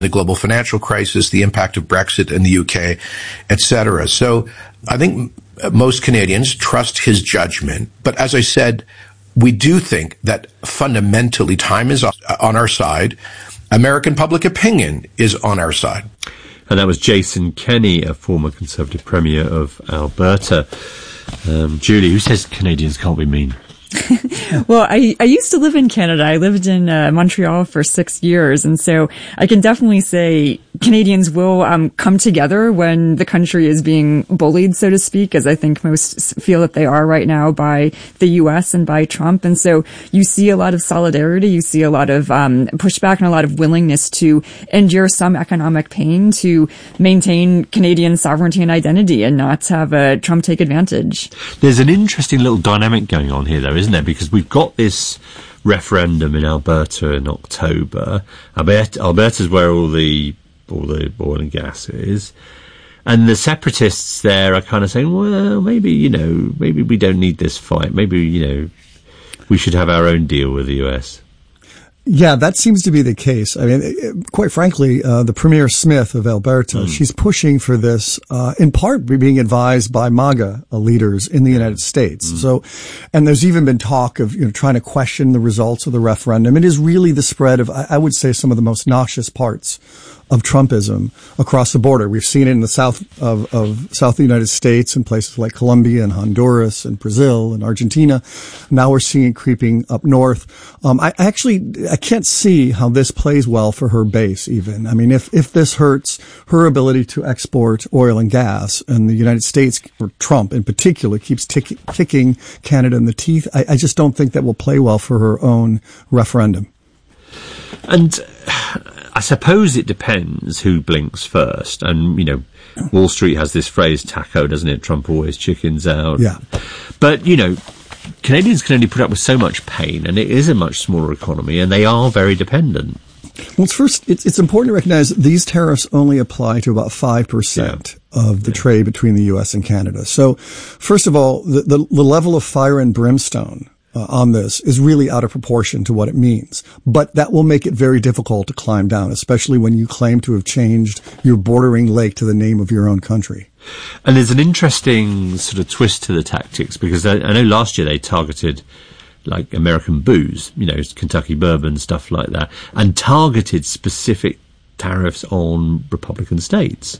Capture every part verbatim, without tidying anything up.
the global financial crisis, the impact of Brexit in the U K, et cetera. So I think most Canadians trust his judgment. But as I said, we do think that fundamentally time is on our side. American public opinion is on our side. And that was Jason Kenney, a former Conservative Premier of Alberta. Um, Julie, who says Canadians can't be mean? Well, I, I used to live in Canada. I lived in uh, Montreal for six years. And so I can definitely say Canadians will um, come together when the country is being bullied, so to speak, as I think most feel that they are right now by the U S and by Trump. And so you see a lot of solidarity. You see a lot of um, pushback and a lot of willingness to endure some economic pain to maintain Canadian sovereignty and identity and not have uh, Trump take advantage. There's an interesting little dynamic going on here, though, isn't there? Because we've got this referendum in Alberta in October. Alberta, Alberta's where all the all the oil and gas is. And the separatists there are kind of saying, well, maybe, you know, maybe we don't need this fight. Maybe, you know, we should have our own deal with the U S. Yeah, that seems to be the case. I mean, quite frankly, uh, the Premier Smith of Alberta, mm. she's pushing for this, uh, in part being advised by MAGA leaders in the United States. Mm. So, and there's even been talk of, you know, trying to question the results of the referendum. It is really the spread of, I would say, some of the most noxious parts of Trumpism across the border. We've seen it in the south of, of South of the United States in places like Colombia and Honduras and Brazil and Argentina. Now we're seeing it creeping up north. Um, I actually, I can't see how this plays well for her base even. I mean, if, if this hurts her ability to export oil and gas and the United States, or Trump in particular, keeps tick, kicking Canada in the teeth, I, I just don't think that will play well for her own referendum. And I suppose it depends who blinks first. And, you know, Wall Street has this phrase, taco, doesn't it? Trump always chickens out. Yeah. But, you know, Canadians can only put up with so much pain, and it is a much smaller economy, and they are very dependent. Well, it's first, it's, it's important to recognize these tariffs only apply to about five percent yeah. of the yeah. trade between the U S and Canada. So, first of all, the, the, the level of fire and brimstone Uh, on this is really out of proportion to what it means. But that will make it very difficult to climb down, especially when you claim to have changed your bordering lake to the name of your own country. And there's an interesting sort of twist to the tactics, because I, I know last year they targeted like American booze, you know, Kentucky bourbon, stuff like that, and targeted specific tariffs on Republican states.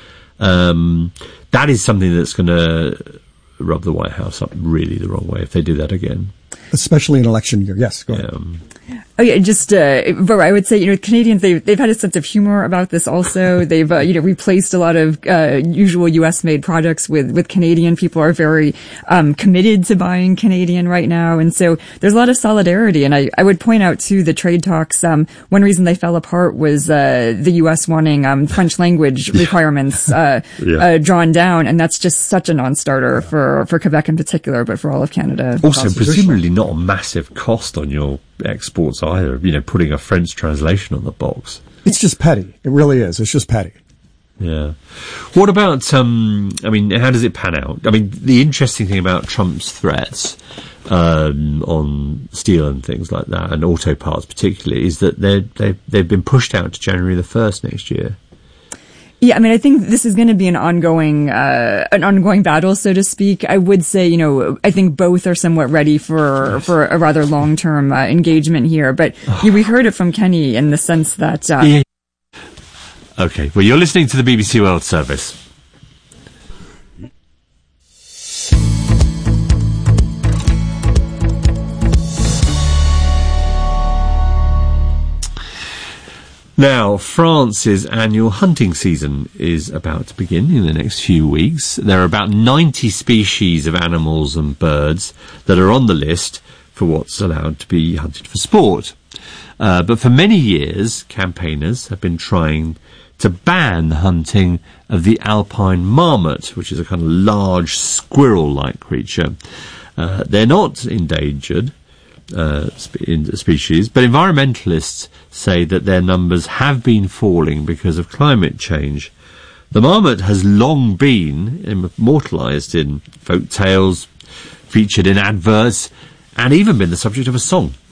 Um, that is something that's going to rub the White House up really the wrong way if they do that again. Especially in election year. Yes, go ahead. Um, Oh yeah, just, uh, but I would say, you know, Canadians, they've, they've had a sense of humor about this also. They've, uh, you know, replaced a lot of, uh, usual U S made products with, with Canadian. People are very, um, committed to buying Canadian right now. And so there's a lot of solidarity. And I, I would point out too, the trade talks, um, one reason they fell apart was, uh, the U S wanting, um, French language requirements, uh, yeah. uh, drawn down. And that's just such a non-starter for, for Quebec in particular, but for all of Canada. Also, presumably not a massive cost on your exports either, you know, putting a French translation on the box. It's just petty. It really is. It's just petty. Yeah. What about, um, I mean, how does it pan out? I mean, the interesting thing about Trump's threats um, on steel and things like that, and auto parts particularly, is that they're, they've, they've been pushed out to January the first next year. Yeah, I mean, I think this is going to be an ongoing, uh, an ongoing battle, so to speak. I would say, you know, I think both are somewhat ready for, yes. for a rather long-term, uh, engagement here. But yeah, we heard it from Kenny in the sense that, uh, yeah. Okay. Well, you're listening to the B B C World Service. Now, France's annual hunting season is about to begin in the next few weeks. There are about ninety species of animals and birds that are on the list for what's allowed to be hunted for sport. Uh, but for many years, campaigners have been trying to ban hunting of the alpine marmot, which is a kind of large squirrel-like creature. Uh, they're not endangered uh, spe- in species, but environmentalists say that their numbers have been falling because of climate change. The marmot has long been immortalised in folk tales, featured in adverts, and even been the subject of a song.